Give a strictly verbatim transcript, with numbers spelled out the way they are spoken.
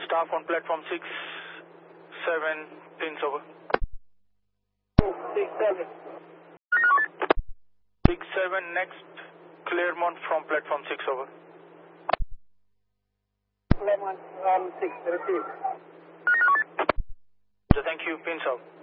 staff on platform six, seven, pins over. six, seven. six, seven, next, Claremont from platform six, over. Claremont from six, received. So thank you, pins out.